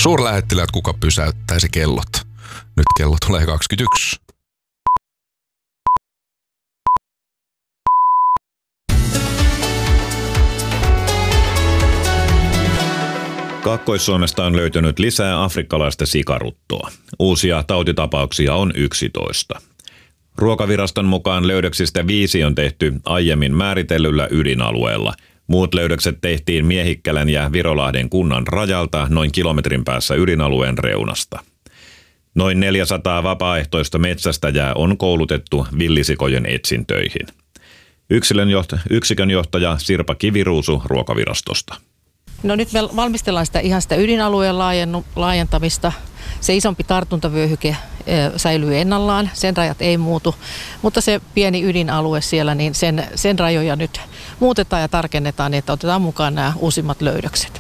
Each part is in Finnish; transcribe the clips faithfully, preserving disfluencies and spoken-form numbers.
Suurlähettiläät, kuka pysäyttäisi kellot? Nyt kello tulee kaksikymmentäyksi. Kaakkois-Suomesta on löytynyt lisää afrikkalaista sikaruttoa. Uusia tautitapauksia on yksitoista. Ruokaviraston mukaan löydöksistä viisi on tehty aiemmin määritellyllä ydinalueella. Muut löydökset tehtiin Miehikkälän ja Virolahden kunnan rajalta noin kilometrin päässä ydinalueen reunasta. Noin neljäsataa vapaaehtoista metsästäjää on koulutettu villisikojen etsintöihin. Yksilön johtaja, yksikön johtaja Sirpa Kiviruusu Ruokavirastosta. No nyt me valmistellaan sitä ihan sitä ydinalueen laajentamista. Se isompi tartuntavyöhyke säilyy ennallaan, sen rajat ei muutu, mutta se pieni ydinalue siellä, niin sen, sen rajoja nyt muutetaan ja tarkennetaan, niin että otetaan mukaan nämä uusimmat löydökset.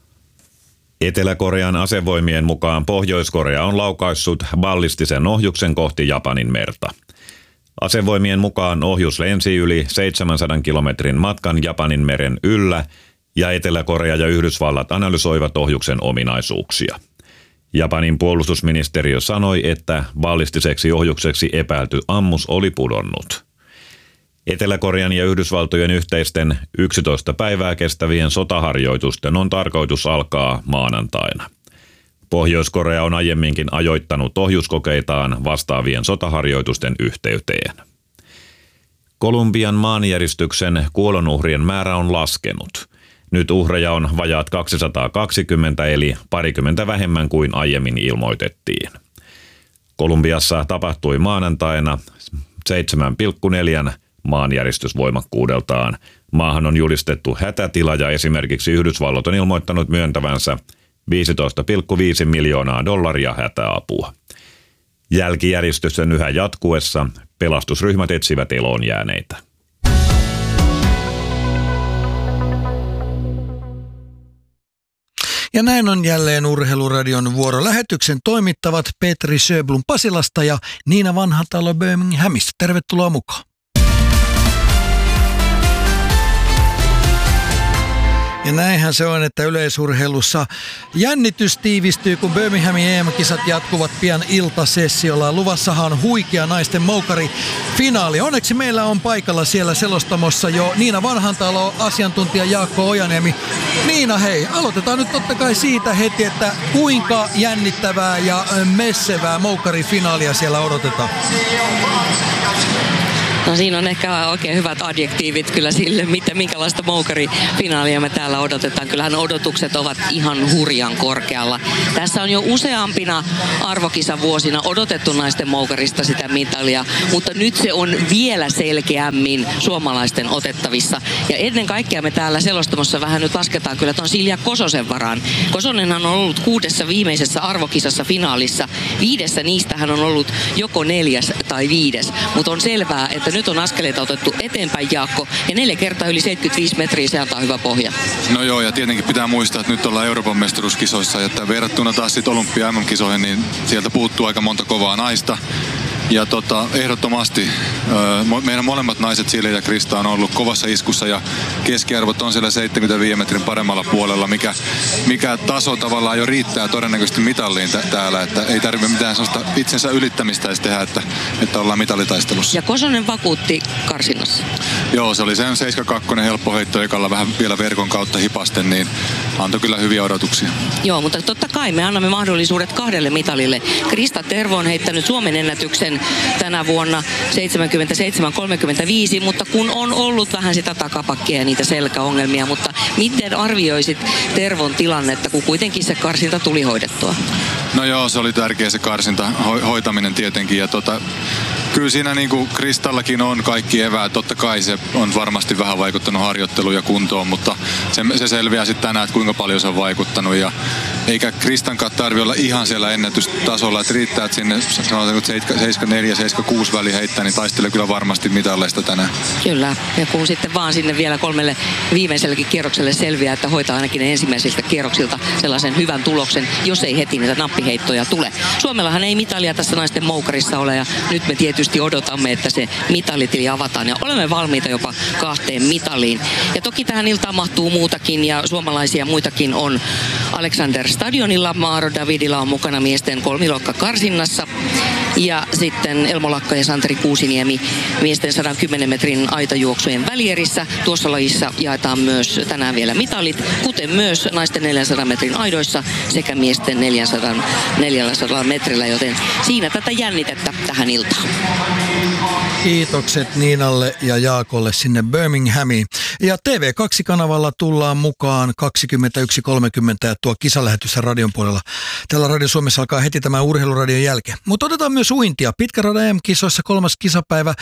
Etelä-Korean asevoimien mukaan Pohjois-Korea on laukaissut ballistisen ohjuksen kohti Japanin merta. Asevoimien mukaan ohjus lensi yli seitsemänsadan kilometrin matkan Japanin meren yllä ja Etelä-Korea ja Yhdysvallat analysoivat ohjuksen ominaisuuksia. Japanin puolustusministeriö sanoi, että ballistiseksi ohjukseksi epäilty ammus oli pudonnut. Etelä-Korean ja Yhdysvaltojen yhteisten yksitoista päivää kestävien sotaharjoitusten on tarkoitus alkaa maanantaina. Pohjois-Korea on aiemminkin ajoittanut ohjuskokeitaan vastaavien sotaharjoitusten yhteyteen. Kolumbian maanjäristyksen kuolonuhrien määrä on laskenut. Nyt uhreja on vajaat kaksisataakaksikymmentä eli parikymmentä vähemmän kuin aiemmin ilmoitettiin. Kolumbiassa tapahtui maanantaina seitsemän pilkku neljä maanjäristysvoimakkuudeltaan. Maahan on julistettu hätätila ja esimerkiksi Yhdysvallat on ilmoittanut myöntävänsä viisitoista pilkku viisi miljoonaa dollaria hätäapua. Jälkijäristysten yhä jatkuessa pelastusryhmät etsivät eloon jääneitä. Ja näin on jälleen Urheiluradion vuoro. Lähetyksen toimittavat Petri Sjöblom Pasilasta ja Niina Vanhatalo Birminghamista. Tervetuloa mukaan. Ja näinhän se on, että yleisurheilussa jännitys tiivistyy, kun Birminghamin E M-kisat jatkuvat pian iltasessiolla. Luvassahan on huikea naisten moukari-finaali. Onneksi meillä on paikalla siellä selostamossa jo Niina Vanhantalo, asiantuntija Jaakko Ojaniemi. Niina, hei, aloitetaan nyt totta kai siitä heti, että kuinka jännittävää ja messevää moukari-finaalia siellä odotetaan. No siinä on ehkä oikein hyvät adjektiivit kyllä sille, mitä, minkälaista moukarifinaalia me täällä odotetaan. Kyllähän odotukset ovat ihan hurjan korkealla. Tässä on jo useampina arvokisavuosina odotettu naisten moukarista sitä mitalia, mutta nyt se on vielä selkeämmin suomalaisten otettavissa. Ja ennen kaikkea me täällä selostamossa vähän nyt lasketaan kyllä tuon Silja Kososen varaan. Kosonenhan on ollut kuudessa viimeisessä arvokisassa finaalissa. Viidessä niistä hän on ollut joko neljäs tai viides, mutta on selvää, että nyt on askeleita otettu eteenpäin, Jaakko, ja neljä kertaa yli seitsemänkymmentäviisi metriä, se antaa hyvä pohja. No joo, ja tietenkin pitää muistaa, että nyt ollaan Euroopan mestaruuskisoissa, että verrattuna taas sitten Olympia-M M-kisoihin, niin sieltä puuttuu aika monta kovaa naista. Ja tota, ehdottomasti meidän molemmat naiset, Silja ja Krista, on ollut kovassa iskussa ja keskiarvot on siellä seitsemänkymmentäviisi metrin paremmalla puolella, mikä, mikä taso tavallaan jo riittää todennäköisesti mitalliin t- täällä, että ei tarvitse mitään sellaista itsensä ylittämistä edes tehdä, että, että ollaan mitalitaistelussa. Ja Kosonen vakuutti karsinnassa. Joo, se oli sen seitsemänkymmentäkaksi helppo heitto ekalla vähän vielä verkon kautta hipasten, niin antoi kyllä hyviä odotuksia. Joo, mutta totta kai me annamme mahdollisuudet kahdelle mitalille. Krista Tervo on heittänyt Suomen ennätyksen tänä vuonna seitsemänkymmentäseitsemän kolmekymmentäviisi, mutta kun on ollut vähän sitä takapakkia ja niitä selkäongelmia, mutta miten arvioisit Tervon tilannetta, kun kuitenkin se karsinta tuli hoidettua? No joo, se oli tärkeä se karsinta ho- hoitaminen tietenkin ja tota, kyllä siinä niin kuin Kristallakin on kaikki eväät. Totta kai se on varmasti vähän vaikuttanut harjoitteluun ja kuntoon, mutta se, se selviää sitten tänään, että kuinka paljon se on vaikuttanut. Ja eikä Kristankaan tarvitse olla ihan siellä ennätystasolla, että riittää, että sinne sanotaan seitsemänkymmentäneljä seitsemänkymmentäkuusi väli heittää, niin taistelee kyllä varmasti mitalleista tänään. Kyllä, ja kun sitten vaan sinne vielä kolmelle viimeisellekin kierrokselle selviää, että hoitaa ainakin ne ensimmäisiltä kierroksilta sellaisen hyvän tuloksen, jos ei heti niitä nappiheittoja tule. Suomellahan ei mitalia tässä naisten moukarissa ole, ja nyt me tietysti odotamme, että se mitalitili avataan, ja olemme valmiita jopa kahteen mitaliin. Ja toki tähän iltaan mahtuu muutakin, ja suomalaisia muitakin on, Alexander Stadionilla. Maaro Davidila on mukana miesten kolmiluokka karsinnassa. Ja sitten Elmo Lakka ja Santeri Kuusiniemi miesten sata kymmenen metrin aitajuoksujen välierissä. Tuossa lajissa jaetaan myös tänään vielä mitalit, kuten myös naisten neljänsadan metrin aidoissa sekä miesten neljänsadan metrillä, joten siinä tätä jännitettä tähän iltaan. Kiitokset Niinalle ja Jaakolle sinne Birminghamiin. Ja T V kaksi-kanavalla tullaan mukaan kaksikymmentäyksi kolmekymmentä ja tuo kisalähetys radion puolella. Tällä Radio Suomessa alkaa heti tämän urheiluradion jälkeen. Mutta otetaan myös uintia. Pitkäradan E M-kisoissa kolmas kisapäivä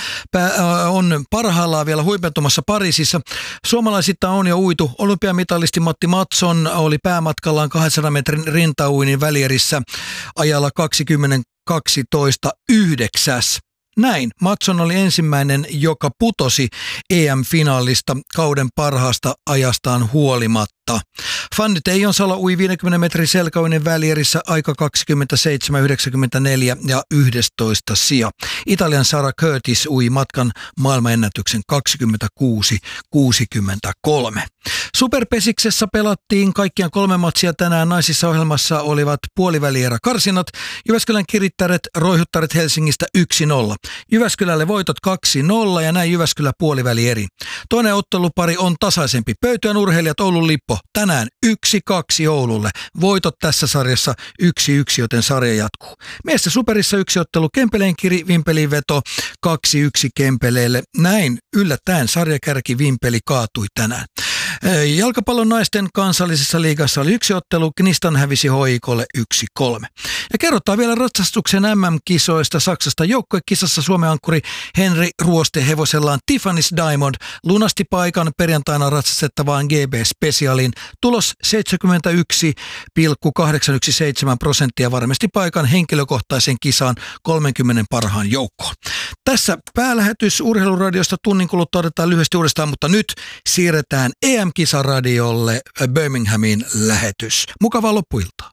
on parhaillaan vielä huipentumassa Pariisissa. Suomalaisista on jo uitu. Olympiamitalisti Matti Mattsson oli päämatkallaan kahdensadan metrin rintauinnin välierissä ajalla kaksikymmentä kaksitoista yhdeksäs. Näin. Mattsson oli ensimmäinen, joka putosi E M-finaalista kauden parhaasta ajastaan huolimatta. Fanny Teijonsalo ui viidenkymmenen metrin selkäuinen välierissä aika kaksikymmentäseitsemän yhdeksänkymmentäneljä ja yksitoista sija. Italian Sara Curtis ui matkan maailmanennätyksen kaksikymmentäkuusi kuusikymmentäkolme. Superpesiksessä pelattiin kaikkiaan kolme matsia tänään. Naisissa ohjelmassa olivat puolivälierä karsinat. Jyväskylän Kirittäret, Roihuttaret Helsingistä yksi nolla. Jyväskylälle voitot kaksi nolla ja näin Jyväskylä puolivälieri. Toinen ottelupari on tasaisempi. Pöytyän urheilijat Oulun Lippo tänään yksi kaksi Oululle. Voitot tässä sarjassa yksi yksi, joten sarja jatkuu. Miesten superissa yksi ottelu Kempeleen Kiri, Vimpelin veto kaksi yksi Kempeleelle. Näin yllättäen sarjakärki Vimpeli kaatui tänään. Jalkapallon naisten kansallisessa liigassa oli yksi ottelu, Knistan hävisi H I K:lle yksi kolme. Ja kerrotaan vielä ratsastuksen M M-kisoista Saksasta. Joukkuekisassa Suomen ankkuri Henri Ruoste hevosellaan Tiffany's Diamond lunasti paikan perjantaina ratsastettavaan G B-spesiaaliin. Tulos seitsemänkymmentäyksi pilkku kahdeksansataaseitsemäntoista prosenttia varmasti paikan henkilökohtaisen kisaan kolmenkymmenen parhaan joukkoon. Tässä päälähetys Urheiluradiosta, tunnin kuluttua otetaan lyhyesti uudestaan, mutta nyt siirretään E M-kisaradiolle Birminghamin lähetys. Mukavaa loppuiltaa.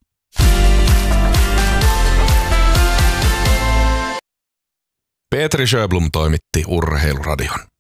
Petri Sjöblom toimitti Urheiluradion.